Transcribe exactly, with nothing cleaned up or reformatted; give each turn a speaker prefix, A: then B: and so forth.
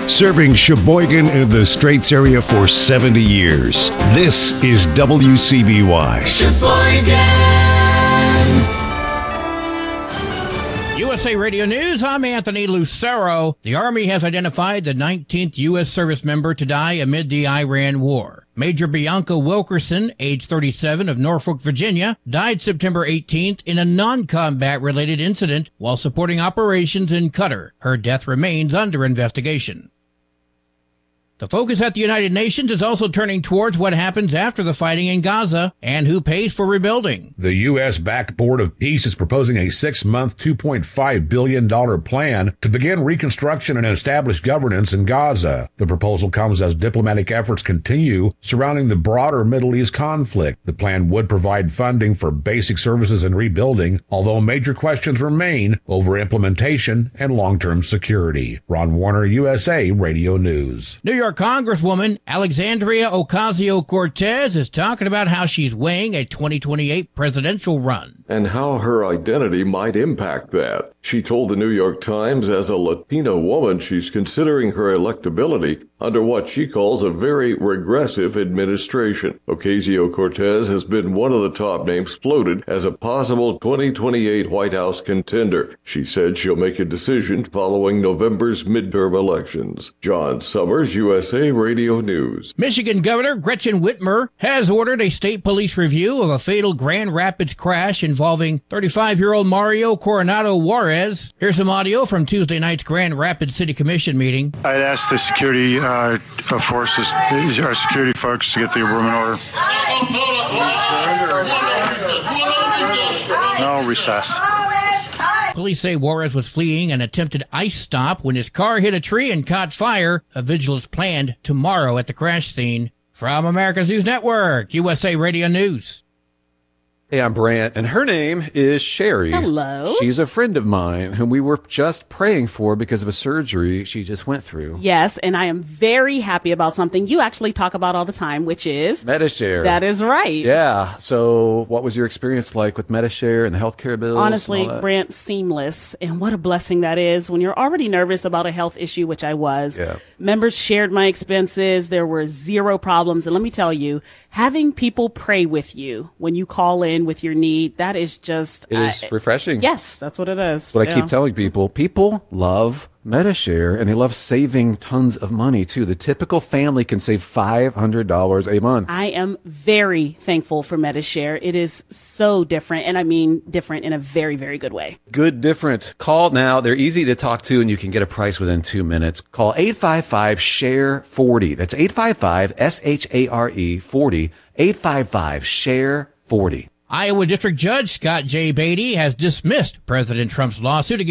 A: Serving Sheboygan and the Straits area for seventy years. This is W C B Y.
B: Sheboygan.
C: U S A Radio News, I'm Anthony Lucero. The Army has identified the nineteenth U S service member to die amid the Iran war. Major Bianca Wilkerson, age thirty-seven, of Norfolk, Virginia, died September eighteenth in a non-combat related incident while supporting operations in Qatar. Her death remains under investigation. The focus at the United Nations is also turning towards what happens after the fighting in Gaza and who pays for rebuilding.
D: The U S-backed Board of Peace is proposing a six-month, two point five billion dollars plan to begin reconstruction and establish governance in Gaza. The proposal comes as diplomatic efforts continue surrounding the broader Middle East conflict. The plan would provide funding for basic services and rebuilding, although major questions remain over implementation and long-term security. Ron Warner, U S A Radio News.
C: New York Congresswoman Alexandria Ocasio-Cortez is talking about how she's weighing a twenty twenty-eight presidential run.
E: And how her identity might impact that. She told the New York Times as a Latina woman she's considering her electability under what she calls a very regressive administration. Ocasio-Cortez has been one of the top names floated as a possible twenty twenty-eight White House contender. She said she'll make a decision following November's midterm elections. John Summers, U S A Radio News.
C: Michigan Governor Gretchen Whitmer has ordered a state police review of a fatal Grand Rapids crash involving thirty-five-year-old Mario Coronado Juarez. Here's some audio from Tuesday night's Grand Rapids City Commission meeting.
F: I'd asked the security uh, forces, our security folks, to get the room in order. No recess.
C: Police say Juarez was fleeing an attempted ICE stop when his car hit a tree and caught fire. A vigil is planned tomorrow at the crash scene. From America's News Network, U S A Radio News.
G: Hey, I'm Brant, and her name is Sherry.
H: Hello.
G: She's a friend of mine whom we were just praying for because of a surgery she just went through.
H: Yes, and I am very happy about something you actually talk about all the time, which is
G: Medi-Share.
H: That is right.
G: Yeah. So what was your experience like with Medi-Share and the healthcare bills?
H: Honestly, Brant, seamless. And what a blessing that is when you're already nervous about a health issue, which I was.
G: Yeah.
H: Members shared my expenses. There were zero problems. And let me tell you, having people pray with you when you call in with your need, that is just
G: it is
H: uh,
G: refreshing.
H: Yes, that's what it is.
G: What
H: yeah.
G: I keep telling people, people love Medi-Share, and they love saving tons of money too. The typical family can save five hundred dollars a month.
H: I am very thankful for Medi-Share. It is so different, and I mean different in a very, very good way.
G: Good different. Call now. They're easy to talk to, and you can get a price within two minutes. Call eight five five, S H A R E, forty. That's eight five five, S H A R E, forty. eight five five, S H A R E, forty.
C: Iowa District Judge Scott J. Beatty has dismissed President Trump's lawsuit against